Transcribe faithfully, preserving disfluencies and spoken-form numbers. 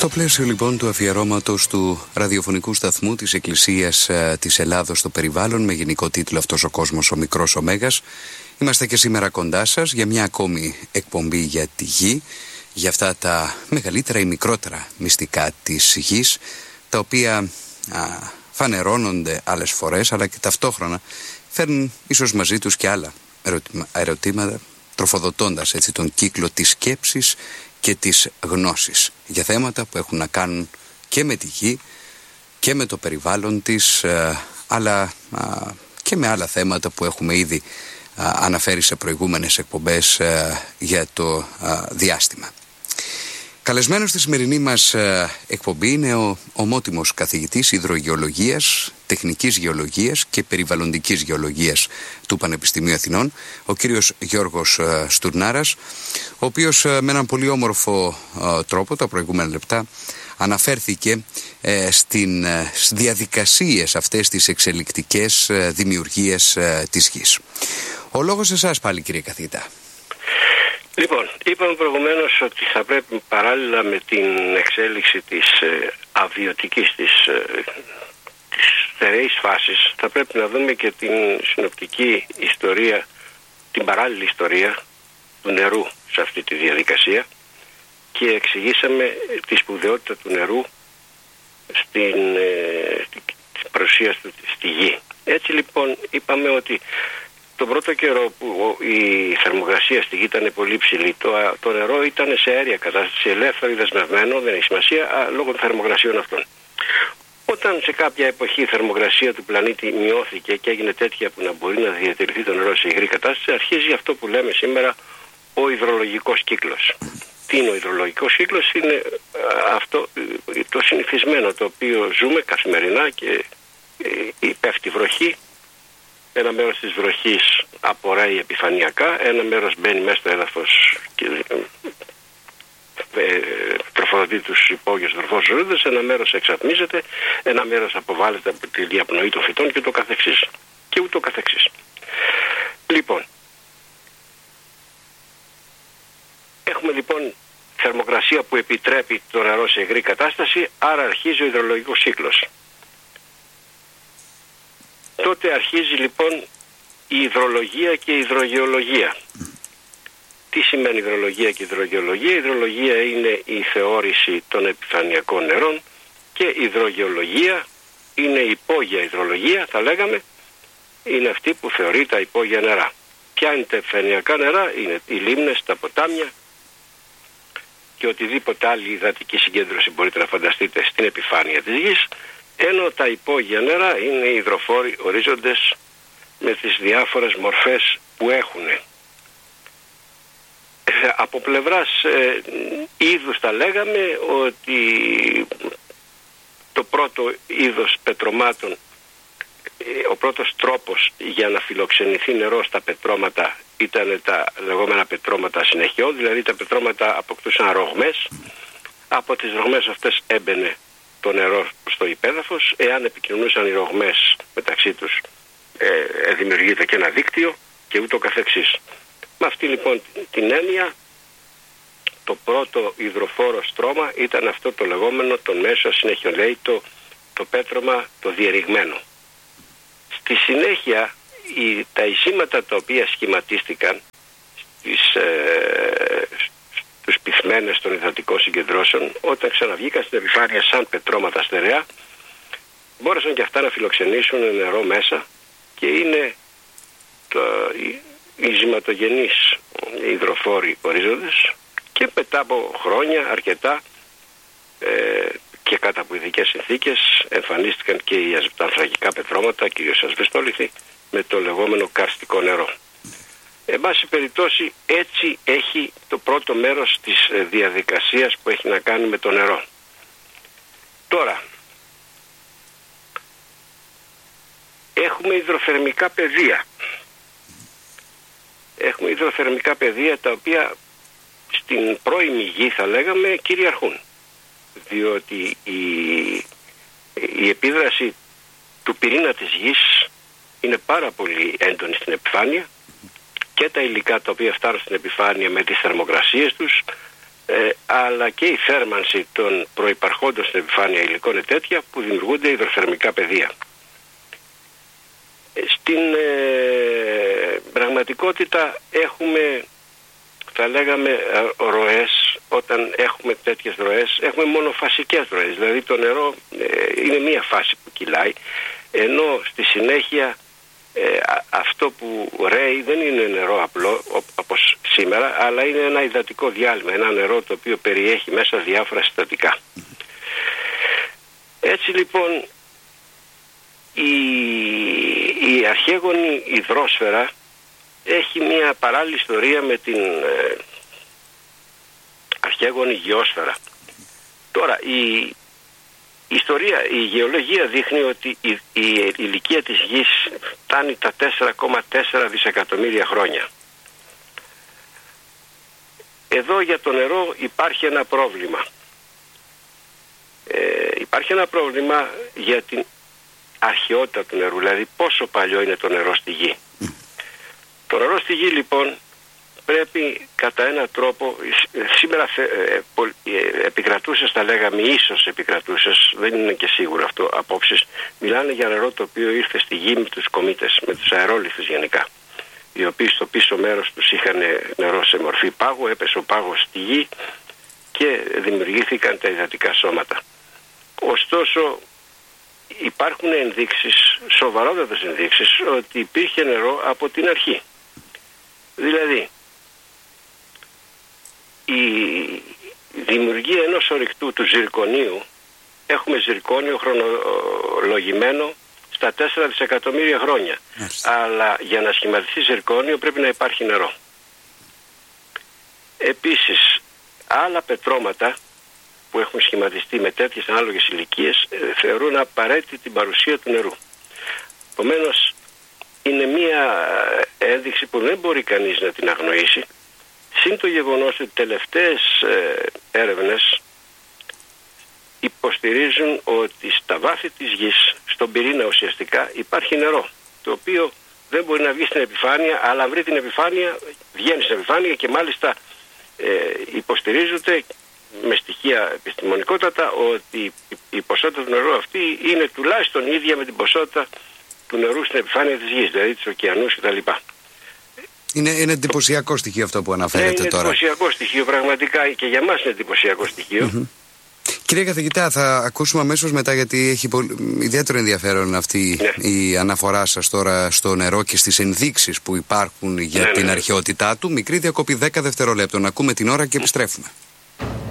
Στο πλαίσιο λοιπόν του αφιερώματος του ραδιοφωνικού σταθμού της Εκκλησίας ε, της Ελλάδος στο περιβάλλον, με γενικό τίτλο «Αυτός ο κόσμος ο μικρός ο Μέγας», είμαστε και σήμερα κοντά σας για μια ακόμη εκπομπή για τη γη, για αυτά τα μεγαλύτερα ή μικρότερα μυστικά της γης, τα οποία α, φανερώνονται άλλες φορές, αλλά και ταυτόχρονα φέρνουν ίσως μαζί τους και άλλα ερωτήματα, τροφοδοτώντας έτσι τον κύκλο της σκέψης και της γνώσης για θέματα που έχουν να κάνουν και με τη γη και με το περιβάλλον της, αλλά και με άλλα θέματα που έχουμε ήδη αναφέρει σε προηγούμενες εκπομπές για το διάστημα. Καλεσμένος στη σημερινή μας εκπομπή είναι ο ομότιμος καθηγητής υδρογεωλογίας, τεχνικής γεωλογίας και περιβαλλοντικής γεωλογίας του Πανεπιστημίου Αθηνών, ο κύριος Γιώργος Στουρνάρας, ο οποίος με έναν πολύ όμορφο τρόπο τα προηγούμενα λεπτά αναφέρθηκε στην διαδικασίες αυτές τις εξελικτικές δημιουργίες της γης. Ο λόγος εσάς πάλι, κύριε καθηγητά. Λοιπόν, είπαμε προηγουμένως ότι θα πρέπει παράλληλα με την εξέλιξη της ε, αβιωτικής, της, ε, της στερεής φάσης, θα πρέπει να δούμε και την συνοπτική ιστορία, την παράλληλη ιστορία του νερού σε αυτή τη διαδικασία, και εξηγήσαμε τη σπουδαιότητα του νερού στην, ε, στην παρουσία του στη γη. Έτσι λοιπόν είπαμε ότι τον πρώτο καιρό που η θερμοκρασία στη γη ήταν πολύ ψηλή, το, το νερό ήταν σε αέρια κατάσταση, ελεύθερο ή δεσμευμένο, δεν έχει σημασία, α, λόγω των θερμοκρασιών αυτών. Όταν σε κάποια εποχή η θερμοκρασία του πλανήτη μειώθηκε και έγινε τέτοια που να μπορεί να διατηρηθεί το νερό σε υγρή κατάσταση, αρχίζει αυτό που λέμε σήμερα ο υδρολογικός κύκλος. Τι είναι ο υδρολογικός κύκλος? Είναι α, αυτό το συνηθισμένο το οποίο ζούμε καθημερινά, και ε, πέφτει βροχή. Ένα μέρος της βροχής απορρέει επιφανειακά, ένα μέρος μπαίνει μέσα στο έδαφος και ε, τροφοδοτεί τους υπόγειους τροφόσωρες, ένα μέρος εξατμίζεται, ένα μέρος αποβάλλεται από τη διαπνοή των φυτών και ούτω καθεξής. Και ούτω καθεξής. Λοιπόν, έχουμε λοιπόν θερμοκρασία που επιτρέπει το νερό σε υγρή κατάσταση, άρα αρχίζει ο υδρολογικός κύκλος. Τότε αρχίζει λοιπόν η υδρολογία και η υδρογεωλογία. Τι σημαίνει υδρολογία και υδρογεωλογία? Η υδρολογία είναι η θεώρηση των επιφανειακών νερών και η υδρογεωλογία είναι η υπόγεια υδρολογία, θα λέγαμε, είναι αυτή που θεωρεί τα υπόγεια νερά. Ποια είναι τα επιφανειακά νερά? Είναι οι λίμνες, τα ποτάμια και οτιδήποτε άλλη υδατική συγκέντρωση μπορείτε να φανταστείτε στην επιφάνεια της γης, ενώ τα υπόγεια νερά είναι οι υδροφόροι ορίζοντες με τις διάφορες μορφές που έχουν. Ε, από πλευράς ε, είδους θα λέγαμε ότι το πρώτο είδος πετρωμάτων, ε, ο πρώτος τρόπος για να φιλοξενηθεί νερό στα πετρώματα ήταν τα λεγόμενα πετρώματα συνεχειών, δηλαδή τα πετρώματα αποκτούσαν ρογμές, από τις ρογμές αυτές έμπαινε το νερό στο υπέδαφος, εάν επικοινωνούσαν οι ρογμές μεταξύ τους ε, δημιουργείται και ένα δίκτυο και ούτω καθεξής. Με αυτή λοιπόν την έννοια το πρώτο υδροφόρο στρώμα ήταν αυτό το λεγόμενο των μέσων συνεχειών, λέει το, το πέτρωμα το διερριγμένο. Στη συνέχεια οι, τα εισήματα τα οποία σχηματίστηκαν στις, ε, τους πυθμένες των υδατικών συγκεντρώσεων, όταν ξαναβγήκαν στην επιφάνεια σαν πετρώματα στερεά, μπόρεσαν και αυτά να φιλοξενήσουν νερό μέσα, και είναι το, οι, οι ζυματογενείς υδροφόροι ορίζοντες, και μετά από χρόνια αρκετά ε, και κατά από ειδικές συνθήκες εμφανίστηκαν και οι αζωτανθρακικά πετρώματα, κυρίως ασβεστόλιθοι, με το λεγόμενο καρστικό νερό. Εν πάση περιπτώσει, έτσι έχει το πρώτο μέρος της διαδικασίας που έχει να κάνει με το νερό. Τώρα, έχουμε υδροθερμικά πεδία. Έχουμε υδροθερμικά πεδία τα οποία στην πρώιμη γη, θα λέγαμε, κυριαρχούν. Διότι η, η επίδραση του πυρήνα της γης είναι πάρα πολύ έντονη στην επιφάνεια, και τα υλικά τα οποία φτάνουν στην επιφάνεια με τις θερμοκρασίες τους ε, αλλά και η θέρμανση των προϋπαρχόντων στην επιφάνεια υλικών είναι τέτοια που δημιουργούνται υδροθερμικά πεδία. Στην ε, πραγματικότητα έχουμε, θα λέγαμε, ροές. Όταν έχουμε τέτοιες ροές έχουμε μονοφασικές ροές, δηλαδή το νερό ε, είναι μία φάση που κυλάει, ενώ στη συνέχεια ε, αυτό που ρέει δεν είναι νερό απλό όπως σήμερα, αλλά είναι ένα υδατικό διάλειμμα, ένα νερό το οποίο περιέχει μέσα διάφορα συστατικά. Έτσι λοιπόν η, η αρχαίγονη υδρόσφαιρα έχει μια παράλληλη ιστορία με την ε, αρχαίγονη γεώσφαιρα. Τώρα η, η ιστορία, η γεωλογία δείχνει ότι η, η, η ηλικία της γης φτάνει τα τέσσερα κόμμα τέσσερα δισεκατομμύρια χρόνια. Εδώ για το νερό υπάρχει ένα πρόβλημα. Ε, υπάρχει ένα πρόβλημα για την αρχαιότητα του νερού, δηλαδή πόσο παλιό είναι το νερό στη γη. Το νερό στη γη λοιπόν πρέπει κατά έναν τρόπο, σήμερα ε, ε, επικρατούσες, θα λέγαμε, ίσως επικρατούσες, δεν είναι και σίγουρο αυτό απόψεις, μιλάνε για νερό το οποίο ήρθε στη γη με τους κομήτες, με τους αερόλιθους γενικά, οι οποίοι στο πίσω μέρος τους είχαν νερό σε μορφή πάγου, έπεσε ο πάγος στη γη και δημιουργήθηκαν τα υδατικά σώματα. Ωστόσο υπάρχουν ενδείξεις, σοβαρότατες ενδείξεις, ότι υπήρχε νερό από την αρχή. Δηλαδή η δημιουργία ενός ορυκτού του ζυρκονίου, έχουμε ζυρκόνιο χρονολογημένο στα τέσσερα δισεκατομμύρια χρόνια. Yes. Αλλά για να σχηματιστεί ζυρκόνιο πρέπει να υπάρχει νερό. Επίσης άλλα πετρώματα που έχουν σχηματιστεί με τέτοιες ανάλογες ηλικίες θεωρούν απαραίτητη την παρουσία του νερού. Επομένως είναι μία ένδειξη που δεν μπορεί κανείς να την αγνοήσει, συν το γεγονός ότι τελευταίες ε, έρευνες υποστηρίζουν ότι στα βάθη της γης, στον πυρήνα ουσιαστικά, υπάρχει νερό, το οποίο δεν μπορεί να βγει στην επιφάνεια, αλλά βρει την επιφάνεια, βγαίνει στην επιφάνεια και μάλιστα ε, υποστηρίζονται με στοιχεία επιστημονικότατα ότι η ποσότητα του νερού αυτή είναι τουλάχιστον ίδια με την ποσότητα του νερού στην επιφάνεια της γης, δηλαδή της ωκεανούς κτλ. Είναι, είναι εντυπωσιακό στοιχείο αυτό που αναφέρετε είναι τώρα. Είναι εντυπωσιακό στοιχείο, πραγματικά, και για μας είναι εντυπωσιακό στοιχείο. Mm-hmm. Κύριε καθηγητά, θα ακούσουμε αμέσως μετά, γιατί έχει πολύ, ιδιαίτερο ενδιαφέρον αυτή ναι. η αναφορά σας τώρα στο νερό και στις ενδείξεις που υπάρχουν για ναι, την ναι. αρχαιότητά του. Μικρή διακοπή δέκα δευτερολέπτων. Ακούμε την ώρα και επιστρέφουμε.